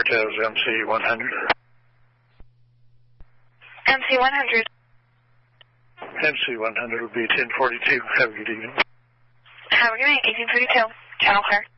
Hotels MC100. MC100. MC100 will be 1042. Have a good evening. Have a good night, 1832. Channel clear.